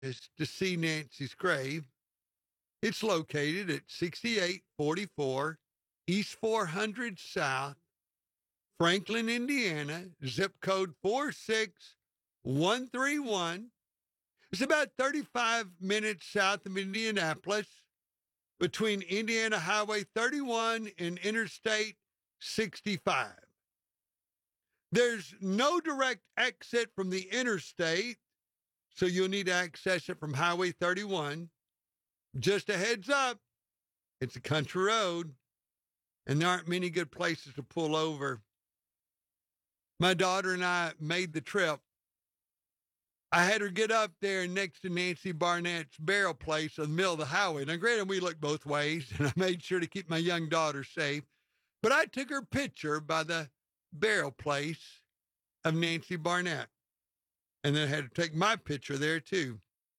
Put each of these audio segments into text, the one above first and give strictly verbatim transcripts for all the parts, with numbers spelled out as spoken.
is to see Nancy's grave. It's located at sixty-eight forty-four East four hundred South, Franklin, Indiana, zip code four six one three one. It's about thirty-five minutes south of Indianapolis, between Indiana Highway thirty-one and Interstate sixty-five. There's no direct exit from the interstate, so you'll need to access it from Highway thirty-one. Just a heads up, it's a country road, and there aren't many good places to pull over. My daughter and I made the trip. I had her get up there next to Nancy Barnett's burial place in the middle of the highway. Now, granted, we looked both ways, and I made sure to keep my young daughter safe. But I took her picture by the burial place of Nancy Barnett, and then had to take my picture there, too.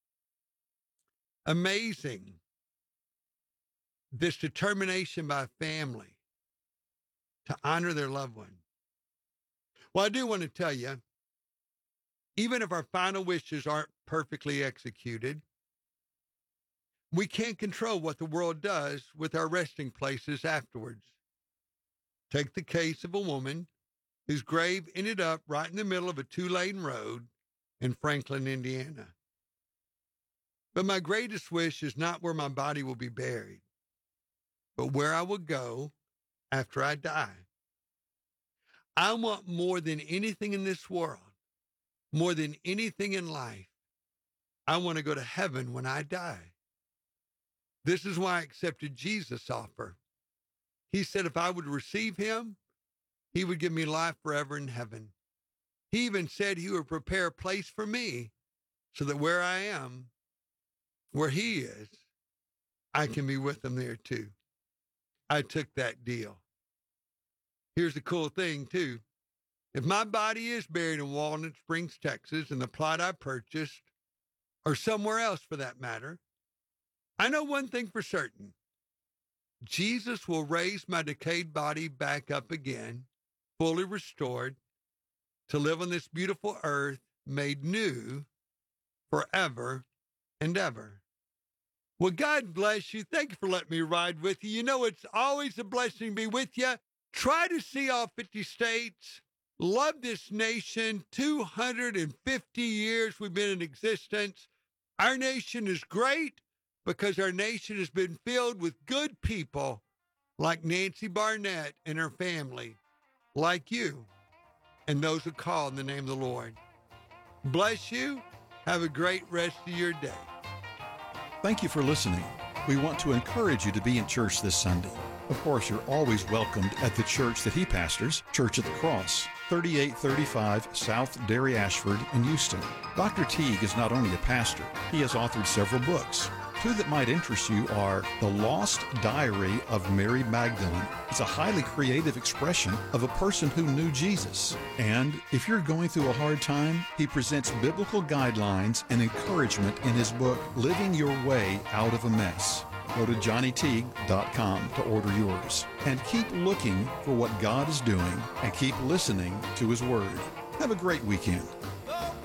Amazing, this determination by a family to honor their loved one. Well, I do want to tell you, even if our final wishes aren't perfectly executed, we can't control what the world does with our resting places afterwards. Take the case of a woman whose grave ended up right in the middle of a two-lane road in Franklin, Indiana. But my greatest wish is not where my body will be buried, but where I will go after I die. I want more than anything in this world, more than anything in life, I want to go to heaven when I die. This is why I accepted Jesus' offer. He said if I would receive him, he would give me life forever in heaven. He even said he would prepare a place for me so that where I am, where he is, I can be with him there too. I took that deal. Here's the cool thing too. If my body is buried in Walnut Springs, Texas, in the plot I purchased, or somewhere else for that matter, I know one thing for certain. Jesus will raise my decayed body back up again, fully restored, to live on this beautiful earth made new forever and ever. Well, God bless you. Thank you for letting me ride with you. You know, it's always a blessing to be with you. Try to see all fifty states. Love this nation. two hundred fifty years we've been in existence. Our nation is great because our nation has been filled with good people like Nancy Barnett and her family, like you, and those who call in the name of the Lord. Bless you. Have a great rest of your day. Thank you for listening. We want to encourage you to be in church this Sunday. Of course, you're always welcomed at the church that he pastors, Church at the Cross, thirty-eight thirty-five South Derry Ashford in Houston. Doctor Teague is not only a pastor, he has authored several books. Two that might interest you are The Lost Diary of Mary Magdalene. It's a highly creative expression of a person who knew Jesus. And if you're going through a hard time, he presents biblical guidelines and encouragement in his book, Living Your Way Out of a Mess. Go to johnny teague dot com to order yours. And keep looking for what God is doing and keep listening to his word. Have a great weekend.